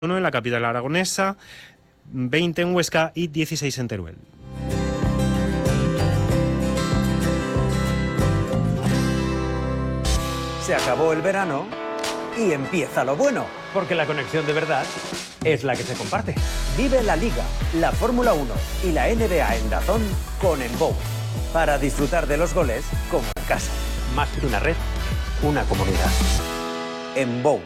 1 en la capital aragonesa, 20 en Huesca y 16 en Teruel. Se acabó el verano y empieza lo bueno. Porque la conexión de verdad es la que se comparte. Vive la Liga, la Fórmula 1 y la NBA en DAZN con Enbow. Para disfrutar de los goles como en casa. Más que una red, una comunidad. Enbow.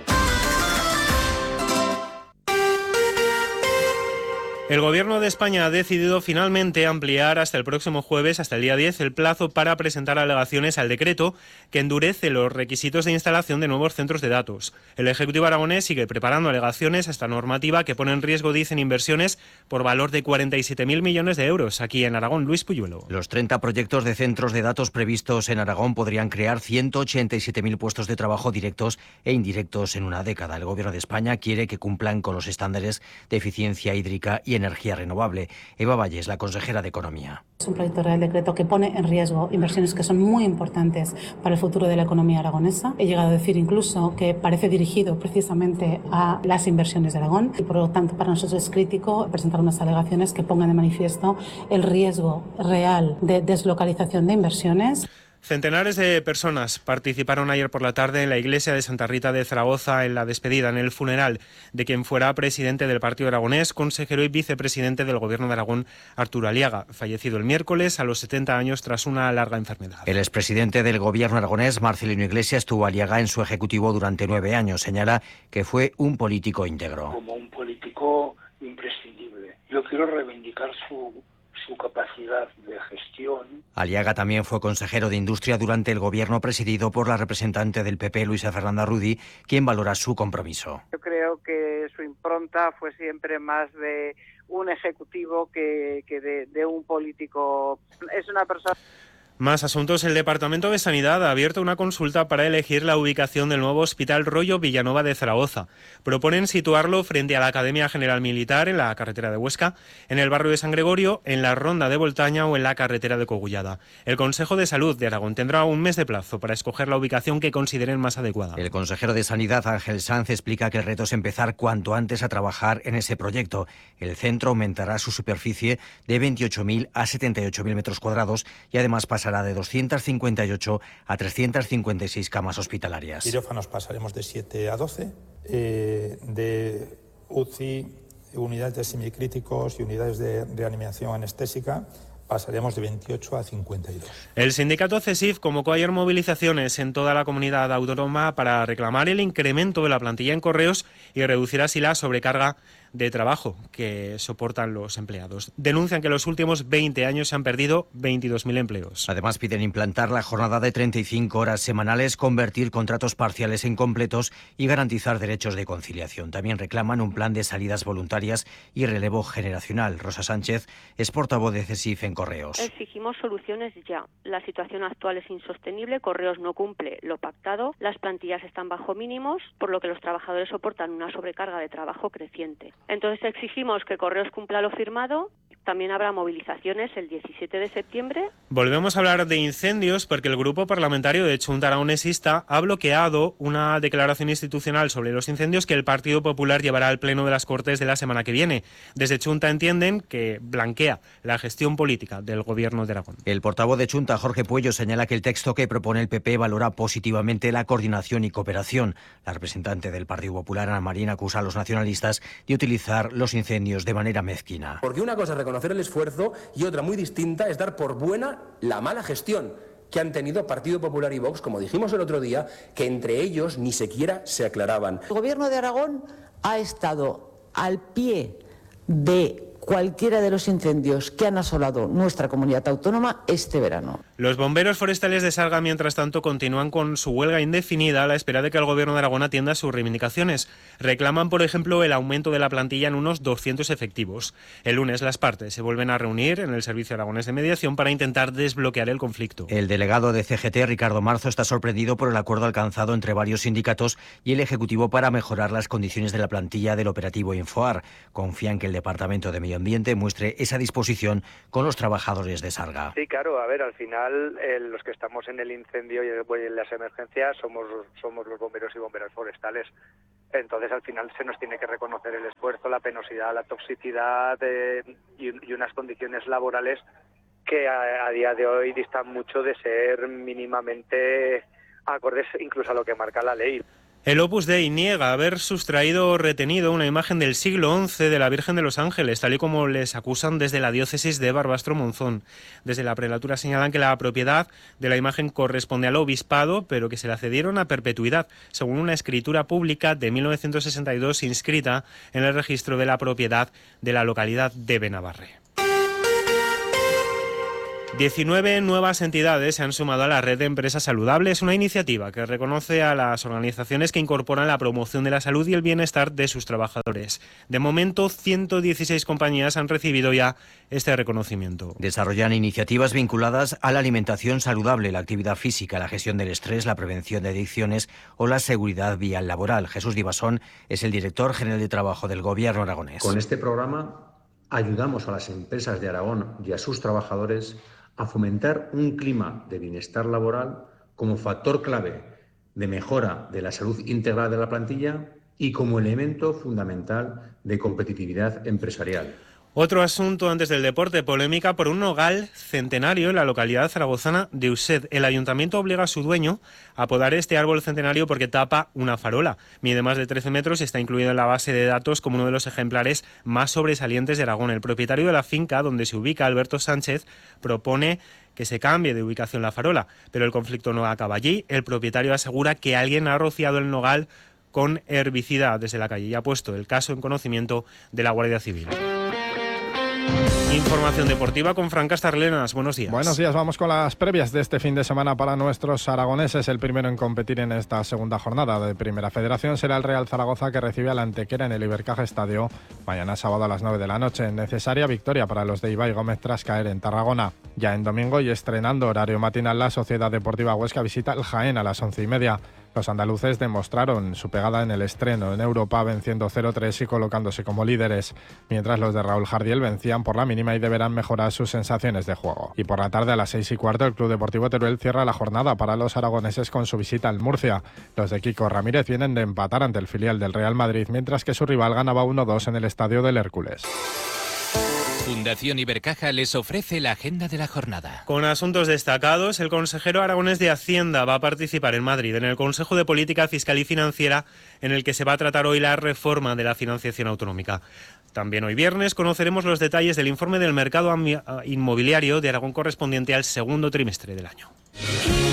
El Gobierno de España ha decidido finalmente ampliar hasta el próximo jueves, hasta el día 10, el plazo para presentar alegaciones al decreto que endurece los requisitos de instalación de nuevos centros de datos. El Ejecutivo aragonés sigue preparando alegaciones a esta normativa que pone en riesgo, dicen, inversiones por valor de 47.000 millones de euros. Aquí en Aragón, Luis Puyuelo. Los 30 proyectos de centros de datos previstos en Aragón podrían crear 187.000 puestos de trabajo directos e indirectos en una década. El Gobierno de España quiere que cumplan con los estándares de eficiencia hídrica y energía renovable. Eva Valles, la consejera de Economía. Es un proyecto de Real Decreto que pone en riesgo inversiones que son muy importantes para el futuro de la economía aragonesa. He llegado a decir incluso que parece dirigido precisamente a las inversiones de Aragón y por lo tanto para nosotros es crítico presentar unas alegaciones que pongan de manifiesto el riesgo real de deslocalización de inversiones. Centenares de personas participaron ayer por la tarde en la iglesia de Santa Rita de Zaragoza en la despedida, en el funeral de quien fuera presidente del Partido Aragonés, consejero y vicepresidente del Gobierno de Aragón, Arturo Aliaga, fallecido el miércoles a los 70 años tras una larga enfermedad. El expresidente del Gobierno aragonés, Marcelino Iglesias, tuvo a Aliaga en su ejecutivo durante 9 años. Señala que fue un político íntegro. Como un político imprescindible. Yo quiero reivindicar su capacidad de gestión. Aliaga también fue consejero de Industria durante el gobierno presidido por la representante del PP, Luisa Fernanda Rudy, quien valora su compromiso. Yo creo que su impronta fue siempre más de un ejecutivo que de un político. Es una persona... Más asuntos. El Departamento de Sanidad ha abierto una consulta para elegir la ubicación del nuevo Hospital Rollo Villanova de Zaragoza. Proponen situarlo frente a la Academia General Militar, en la carretera de Huesca, en el barrio de San Gregorio, en la Ronda de Voltaña o en la carretera de Cogullada. El Consejo de Salud de Aragón tendrá un mes de plazo para escoger la ubicación que consideren más adecuada. El consejero de Sanidad, Ángel Sanz, explica que el reto es empezar cuanto antes a trabajar en ese proyecto. El centro aumentará su superficie de 28.000 a 78.000 metros cuadrados y además pasará de 258 a 356 camas hospitalarias. Quirófanos pasaremos de 7 a 12, de UCI, unidades de semicríticos y unidades de reanimación anestésica pasaremos de 28 a 52. El sindicato CESIF convocó ayer movilizaciones en toda la comunidad autónoma para reclamar el incremento de la plantilla en correos y reducir así la sobrecarga de trabajo que soportan los empleados. Denuncian que en los últimos 20 años se han perdido 22.000 empleos. Además piden implantar la jornada de 35 horas semanales, convertir contratos parciales en completos y garantizar derechos de conciliación. También reclaman un plan de salidas voluntarias y relevo generacional. Rosa Sánchez es portavoz de CESIF en Correos. Exigimos soluciones ya. La situación actual es insostenible, Correos no cumple lo pactado, las plantillas están bajo mínimos, por lo que los trabajadores soportan una sobrecarga de trabajo creciente. Entonces exigimos que Correos cumpla lo firmado. También habrá movilizaciones el 17 de septiembre. Volvemos a hablar de incendios porque el Grupo Parlamentario de Chunta Aragonesista ha bloqueado una declaración institucional sobre los incendios que el Partido Popular llevará al Pleno de las Cortes de la semana que viene. Desde Chunta entienden que blanquea la gestión política del Gobierno de Aragón. El portavoz de Chunta, Jorge Puello, señala que el texto que propone el PP valora positivamente la coordinación y cooperación. La representante del Partido Popular, Ana Marín, acusa a los nacionalistas de utilizar los incendios de manera mezquina. Porque una cosa es reconocer el esfuerzo y otra muy distinta es dar por buena la mala gestión que han tenido Partido Popular y Vox, como dijimos el otro día, que entre ellos ni siquiera se aclaraban. El Gobierno de Aragón ha estado al pie de cualquiera de los incendios que han asolado nuestra comunidad autónoma este verano. Los bomberos forestales de Sarga, mientras tanto, continúan con su huelga indefinida a la espera de que el Gobierno de Aragón atienda a sus reivindicaciones. Reclaman, por ejemplo, el aumento de la plantilla en unos 200 efectivos. El lunes las partes se vuelven a reunir en el Servicio Aragonés de Mediación para intentar desbloquear el conflicto. El delegado de CGT, Ricardo Marzo, está sorprendido por el acuerdo alcanzado entre varios sindicatos y el Ejecutivo para mejorar las condiciones de la plantilla del operativo Infoar. Confía en que el Departamento de Medio Medio Ambiente muestre esa disposición con los trabajadores de Sarga. Sí, claro, a ver, al final los que estamos en el incendio y en las emergencias somos los bomberos y bomberas forestales. Entonces, al final se nos tiene que reconocer el esfuerzo, la penosidad, la toxicidad y unas condiciones laborales que a día de hoy distan mucho de ser mínimamente acordes incluso a lo que marca la ley. El Opus Dei niega haber sustraído o retenido una imagen del siglo XI de la Virgen de los Ángeles, tal y como les acusan desde la diócesis de Barbastro-Monzón. Desde la prelatura señalan que la propiedad de la imagen corresponde al obispado, pero que se la cedieron a perpetuidad, según una escritura pública de 1962 inscrita en el registro de la propiedad de la localidad de Benabarre. 19 nuevas entidades se han sumado a la red de empresas saludables, una iniciativa que reconoce a las organizaciones que incorporan la promoción de la salud y el bienestar de sus trabajadores. De momento, 116 compañías han recibido ya este reconocimiento. Desarrollan iniciativas vinculadas a la alimentación saludable, la actividad física, la gestión del estrés, la prevención de adicciones o la seguridad vial laboral. Jesús Divasón es el director general de Trabajo del Gobierno aragonés. Con este programa ayudamos a las empresas de Aragón y a sus trabajadores a fomentar un clima de bienestar laboral como factor clave de mejora de la salud integral de la plantilla y como elemento fundamental de competitividad empresarial. Otro asunto antes del deporte, polémica por un nogal centenario en la localidad zaragozana de Used. El ayuntamiento obliga a su dueño a podar este árbol centenario porque tapa una farola. Mide más de 13 metros y está incluido en la base de datos como uno de los ejemplares más sobresalientes de Aragón. El propietario de la finca donde se ubica, Alberto Sánchez, propone que se cambie de ubicación la farola, pero el conflicto no acaba allí. El propietario asegura que alguien ha rociado el nogal con herbicida desde la calle y ha puesto el caso en conocimiento de la Guardia Civil. Información deportiva con Fran Castarlenas. Buenos días. Buenos días, vamos con las previas de este fin de semana para nuestros aragoneses. El primero en competir en esta segunda jornada de Primera Federación será el Real Zaragoza, que recibe al Antequera en el Ibercaja Estadio mañana sábado a las 9 de la noche. Necesaria victoria para los de Ibai Gómez tras caer en Tarragona. Ya en domingo y estrenando horario matinal, la Sociedad Deportiva Huesca visita el Jaén a las 11:30. Los andaluces demostraron su pegada en el estreno en Europa, venciendo 0-3 y colocándose como líderes, mientras los de Raúl Jardiel vencían por la mínima y deberán mejorar sus sensaciones de juego. Y por la tarde a las 6:15 el Club Deportivo Teruel cierra la jornada para los aragoneses con su visita al Murcia. Los de Kiko Ramírez vienen de empatar ante el filial del Real Madrid, mientras que su rival ganaba 1-2 en el estadio del Hércules. Fundación Ibercaja les ofrece la agenda de la jornada. Con asuntos destacados, el consejero aragonés de Hacienda va a participar en Madrid en el Consejo de Política Fiscal y Financiera, en el que se va a tratar hoy la reforma de la financiación autonómica. También hoy viernes conoceremos los detalles del informe del mercado inmobiliario de Aragón correspondiente al segundo trimestre del año.